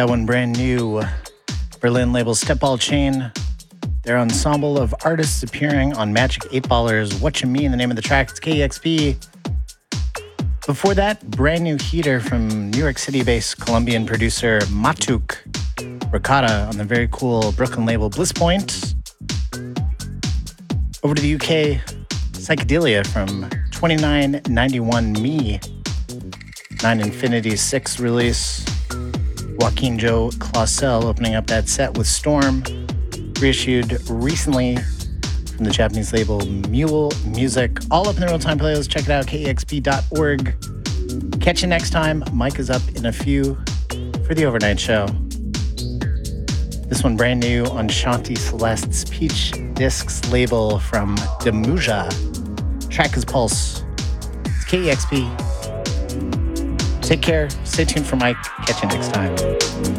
That one brand new Berlin label Stepball Chain. Their ensemble of artists appearing on Magic 8 Ballers' What You Mean, the name of the track. It's KEXP. Before that, brand new heater from New York City-based Colombian producer Matuk Ricotta on the very cool Brooklyn label Bliss Point. Over to the UK, Psychedelia from 2991 Me, 9 Infinity 6 release. Joaquin Joe Clausel opening up that set with Storm, reissued recently from the Japanese label Mule Music. All up in the real-time playlist. Check it out, kexp.org. Catch you next time. Mike is up in a few for the overnight show. This one brand new on Shanti Celeste's Peach Discs label from Demuja. Track is Pulse. It's KEXP. Take care. Stay tuned for Mike. Catch you next time.